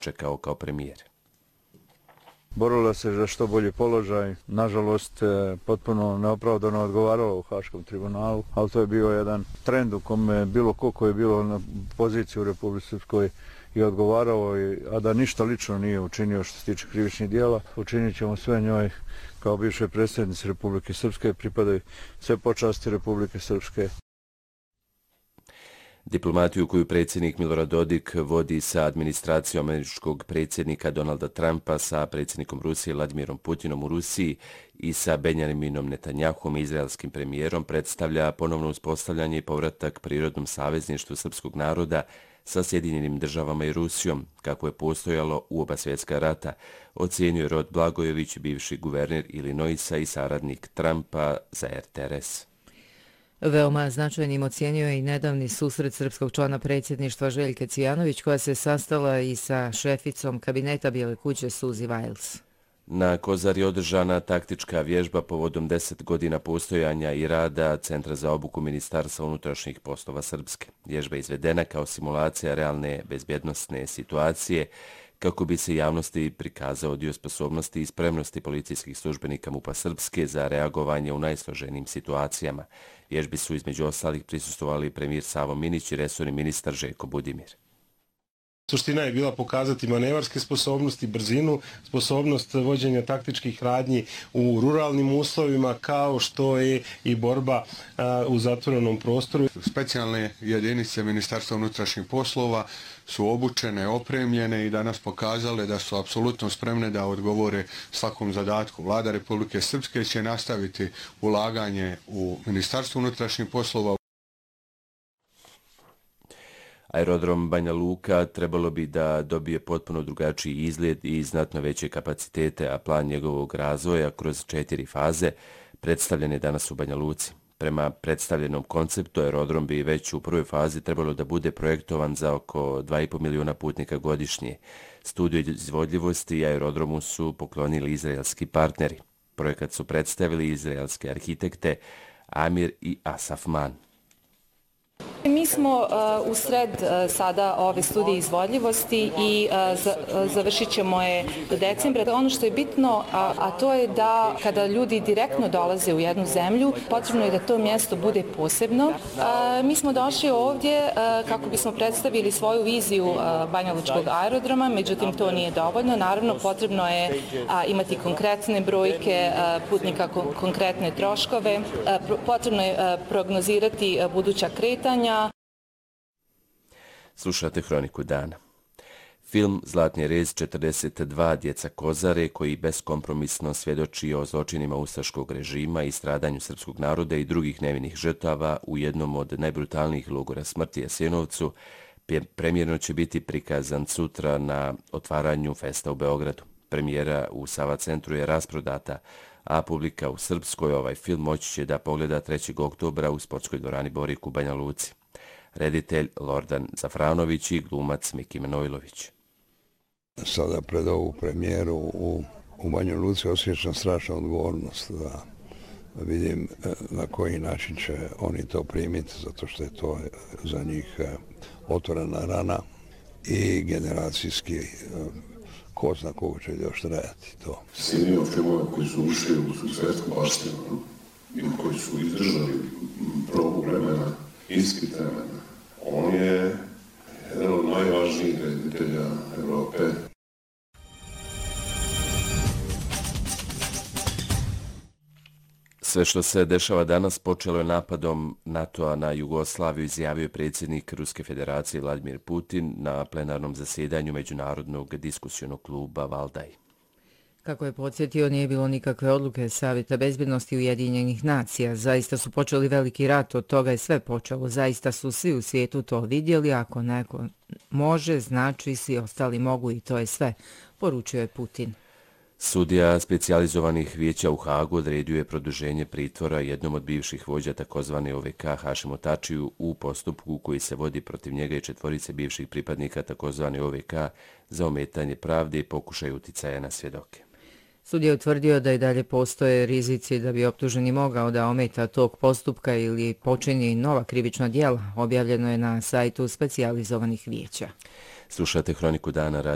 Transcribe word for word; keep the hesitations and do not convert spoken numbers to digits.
čekao kao premijer. Borila se za što bolji položaj, nažalost potpuno neopravdano odgovarala u Haškom tribunalu, ali to je bio jedan trend u kome bilo ko ko je bilo na poziciji u Republici Srpskoj i odgovarao, a da ništa lično nije učinio što se tiče krivičnih dijela. Učinit ćemo sve njoj kao bivšoj predsjednici Republike Srpske, pripadaju sve počasti Republike Srpske. Diplomatiju koju predsjednik Milorad Dodik vodi sa administracijom američkog predsjednika Donalda Trumpa, sa predsjednikom Rusije Vladimirom Putinom u Rusiji i sa Benjaminom Netanyahom, izraelskim premijerom, predstavlja ponovno uspostavljanje i povratak prirodnom savezništvu srpskog naroda sa Sjedinjenim državama i Rusijom, kako je postojalo u oba svjetska rata, ocijenio je Rod Blagojević, bivši guverner Illinoisa i saradnik Trumpa za R T R S. Veoma značajnim ocijenio je i nedavni susret srpskog člana predsjedništva Željke Cvijanović, koja se sastala i sa šeficom kabineta Bijele kuće Suzy Wiles. Na Kozari je održana taktička vježba povodom deset godina postojanja i rada Centra za obuku Ministarstva unutrašnjih poslova Srpske. Vježba je izvedena kao simulacija realne bezbjednosne situacije, kako bi se javnosti prikazao dio sposobnosti i spremnosti policijskih službenika MUP-a Srpske za reagovanje u najsloženijim situacijama. Vježbi su između ostalih prisustvovali premijer Savo Minić i resorni ministar Željko Budimir. Suština je bila pokazati manevarske sposobnosti, brzinu, sposobnost vođenja taktičkih radnji u ruralnim uslovima, kao što je i borba a, u zatvorenom prostoru. Specijalne jedinice Ministarstva unutrašnjih poslova su obučene, opremljene i danas pokazale da su apsolutno spremne da odgovore svakom zadatku. Vlada Republike Srpske će nastaviti ulaganje u Ministarstvo unutrašnjih poslova. Aerodrom Banja Luka trebalo bi da dobije potpuno drugačiji izgled i znatno veće kapacitete, a plan njegovog razvoja kroz četiri faze predstavljen je danas u Banja Luci. Prema predstavljenom konceptu, aerodrom bi već u prvoj fazi trebalo da bude projektovan za oko dva i po miliona putnika godišnje. Studiju izvodljivosti i aerodromu su poklonili izraelski partneri. Projekat su predstavili izraelske arhitekte Amir i Asaf Man. Mi smo uh, u sred uh, sada ove studije izvodljivosti i uh, za, uh, završit ćemo je do decembra. Ono što je bitno, a, a to je da kada ljudi direktno dolaze u jednu zemlju, potrebno je da to mjesto bude posebno. Uh, mi smo došli ovdje uh, kako bismo predstavili svoju viziju uh, Banja Lučkog aerodroma, međutim to nije dovoljno. Naravno, potrebno je uh, imati konkretne brojke uh, putnika, kon- konkretne troškove. Uh, pro- potrebno je uh, prognozirati uh, buduća kretanja. Slušate Hroniku dana. Film Zlatni rez četrdeset dva Djeca Kozare, koji beskompromisno svjedoči o zločinima ustaškog režima i stradanju srpskog naroda i drugih nevinih žrtava u jednom od najbrutalnijih logora smrti Jasenovcu, premijerno će biti prikazan sutra na otvaranju festa u Beogradu. Premijera u Sava centru je rasprodata, a publika u Srpskoj ovaj film moći će da pogleda trećeg oktobra u sportskoj dvorani Borik u Banja Luci. Reditelj Lordan Zafranović i glumac Miki Manojlović. Sada pred ovu premijeru u, u Banju Luci osjećam strašnu odgovornost da vidim na koji način će oni to primiti, zato što je to za njih otvorena rana i generacijski ko zna koliko će još trajati to. Snimio filmova koji su ušli u svjetsku baštinu i koji su izdržali probu vremena, ispit vremena. On je jedan od najvažnijih reditelja Evrope. Sve što se dešava danas počelo je napadom NATO-a na Jugoslaviju, izjavio je predsjednik Ruske federacije Vladimir Putin na plenarnom zasjedanju Međunarodnog diskusionog kluba Valdaj. Kako je podsjetio, nije bilo nikakve odluke Savjeta bezbjednosti Ujedinjenih nacija. Zaista su počeli veliki rat, od toga je sve počelo. Zaista su svi u svijetu to vidjeli, ako neko može, znači svi ostali mogu i to je sve, poručio je Putin. Sudija specijalizovanih vijeća u Hagu odredio je produženje pritvora jednom od bivših vođa takozvane O V K Hašimu Tačiju u postupku koji se vodi protiv njega i četvorice bivših pripadnika takozvane O V K za ometanje pravde i pokušaj uticaja na svjedoke. Sudija je utvrdio da i dalje postoje rizici da bi optuženi mogao da ometa tog postupka ili počini nova krivična djela. Objavljeno je na sajtu specijalizovanih vijeća. Slušate Hroniku dana.